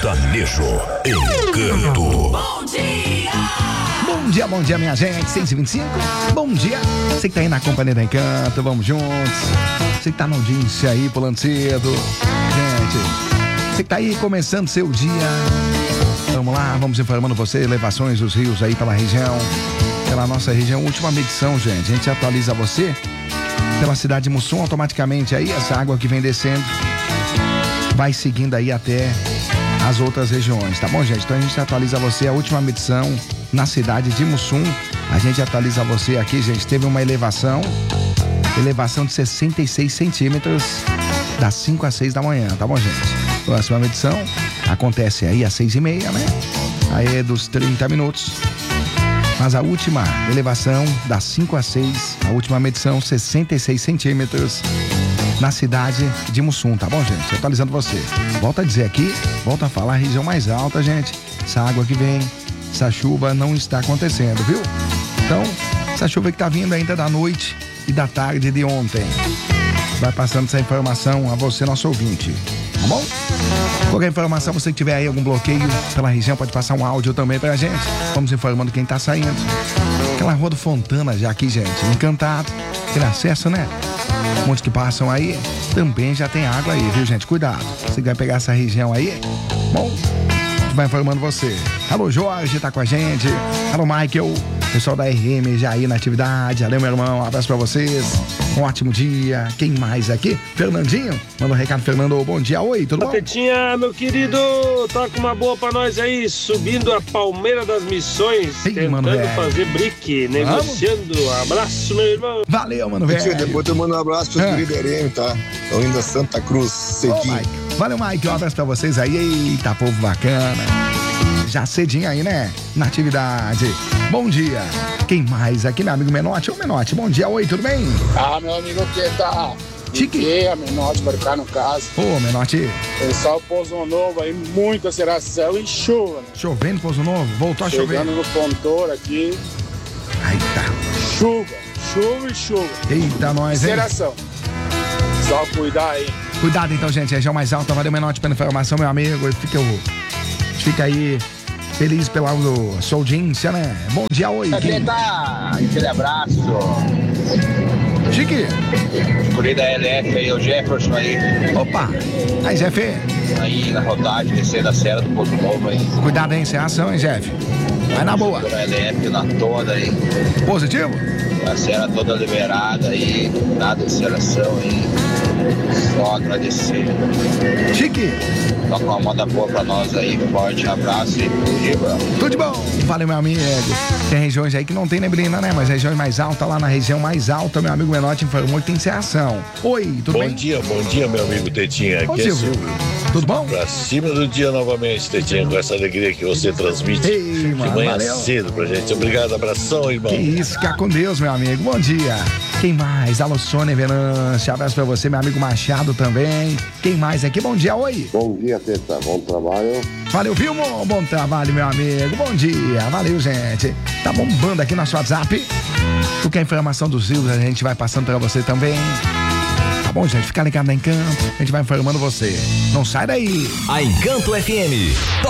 Sertanejo Encanto. Bom dia! Bom dia, minha gente. 6h25. Bom dia. Você que tá aí na companhia da Encanto, vamos juntos. Você que tá na audiência aí, pulando cedo. Gente, você que tá aí começando seu dia. Vamos lá, vamos informando você, elevações dos rios aí pela região. Pela nossa região, última medição, gente. A gente atualiza você pela cidade de Mussum, automaticamente aí, essa água que vem descendo vai seguindo aí até as outras regiões, tá bom, gente? Então a gente atualiza você, a última medição na cidade de Mussum. A gente atualiza você aqui, gente. Teve uma elevação de 66 centímetros das 5 às 6 da manhã, tá bom, gente? Próxima medição acontece aí às 6h30, né? Aí é dos 30 minutos. Mas a última elevação das 5 às 6, a última medição, 66 centímetros na cidade de Mussum, tá bom, gente? Atualizando você. Volto a dizer aqui, volto a falar, a região mais alta, gente. Essa água que vem, essa chuva não está acontecendo, viu? Então, essa chuva que tá vindo ainda da noite e da tarde de ontem. Vai passando essa informação a você, nosso ouvinte. Tá bom? Qualquer informação, você que tiver aí algum bloqueio pela região, pode passar um áudio também pra gente. Vamos informando quem tá saindo. Aquela rua do Fontana já aqui, gente. Encantado. Aquele acesso, né? Muitos que passam aí, também já tem água aí, viu, gente? Cuidado. Você vai pegar essa região aí. Bom, a gente vai informando você. Alô, Jorge, tá com a gente. Alô, Michael. Pessoal da RM já aí na atividade. Valeu, meu irmão. Um abraço pra vocês. Um ótimo dia. Quem mais aqui? Fernandinho. Manda um recado, Fernando. Bom dia. Oi, tudo bom? Tetinha, meu querido. Toca uma boa pra nós aí. Subindo a Palmeira das Missões. Ei, tentando mano, fazer brique. Negociando. Abraço, meu irmão. Valeu, mano, velho. Depois eu mando um abraço pros guri da RM, tá? Tô indo a Santa Cruz cedinho. Mike. Valeu, Mike. Um abraço pra vocês aí. Eita, povo bacana. Já cedinho aí, né? Na atividade. Bom dia. Quem mais aqui, meu amigo Menotti? Ô, Menotti, bom dia. Oi, tudo bem? Ah, meu amigo, que tá? Chique. A Menotti para ficar no caso. Ô, Menotti. Pessoal, Pozo Novo aí, muita aceleração e chuva, né? Chovendo, Pouso Novo? Voltou a chover. Chegando no Pontor aqui. Aí tá. Chuva e chuva. Eita, nós, hein? Aceleração. Só cuidar aí. Cuidado então, gente. Região mais alta. Valeu, Menotti, pela informação, meu amigo. Fica aí feliz pela sua audiência, né? Bom dia, oi. Aquele abraço. Chique. Escolhi da LF aí, o Jefferson aí. Opa. Aí, Jeff. Aí na rodagem, descendo a Serra do Pozo Novo aí. Cuidado aí, encerração, hein, Jeff? Vai na boa. Da LF na toda aí. Positivo? A Serra toda liberada aí, nada de aceleração aí. Só agradecer. Chique. Toca uma moda boa pra nós aí. Forte abraço e tudo de bom. Tudo de bom. Valeu, meu amigo. Tem regiões aí que não tem neblina, né? Mas regiões mais altas, lá na região mais alta, meu amigo Menotti informou que tem encerração. Oi, tudo bem? Bom dia, meu amigo Tetinha. Ô, Aqui é Silvio. Silvio. Tudo bom? Pra cima do dia novamente, Tetinha, com essa alegria que você transmite Ei, de mano, manhã valeu. cedo pra gente. Obrigado, abração, irmão. Que isso, fica com Deus, meu amigo. Bom dia. Quem mais? Alô, Sônia Venâncio. Abraço pra você, meu amigo Machado também. Quem mais aqui? Bom dia, oi. Bom dia, Teta. Bom trabalho. Valeu, Vilmo. Bom trabalho, meu amigo. Bom dia. Valeu, gente. Tá bombando aqui nosso WhatsApp. Qualquer informação dos rios, a gente vai passando pra você também. Tá bom, gente? Fica ligado na Encanto. A gente vai informando você. Não sai daí. A Encanto FM.